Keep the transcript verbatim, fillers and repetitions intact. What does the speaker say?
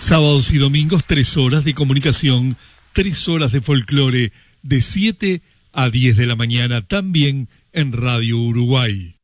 Sábados y domingos, tres horas de comunicación, tres horas de folclore, de siete a diez de la mañana, también en Radio Uruguay.